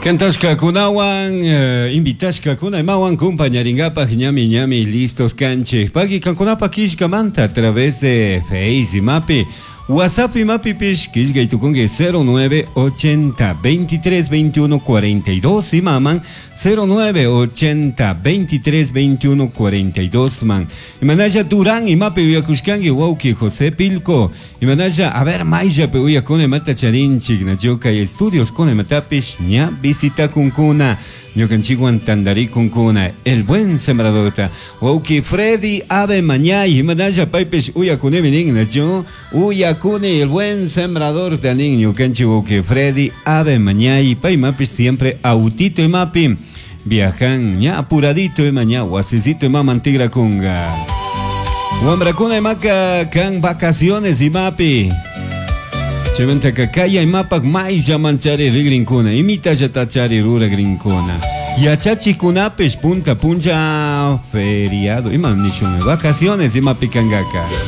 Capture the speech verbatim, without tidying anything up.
Cantashka kunawan, uh, invitashka kunaymawan, compañeringapa, ñami ñami, listos canche. Pagi kankunapa kishka manta a través de Face y Mapi. WhatsApp y Mapi pish kishka y tukunge cero nueve ochenta veintitrés veintiuno cuarenta y dos y maman cero nueve ochenta veintitrés veintiuno cuarenta y dos man. Y manaya Durán y Mapi uyakushkangi wauki José Pilco. Y manaya a ver Maya pe uyakune mata charinchik na yoka y estudios kune matapish ña visita kunkuna. Ñocanchiguan tandari kunkuna el buen sembradota. Wauki Freddy Ave Mañay y manaya paipesh uyakune mening na yo uyakune el buen sembrador tanin ñocanchi wauki Freddy Ave Mañay pay mapish siempre autito y mapi. Viajan ya apuradito y mañana, guasicito y mamantigra kunga. Wambracuna y maca can vacaciones y mapi. Cheventa cacaya y mapak mais ya manchari rigrincuna. Imita ya tachari rura grincuna. Yachachi kunapes punta puncha feriado. Y man vacaciones y mapi cangaka.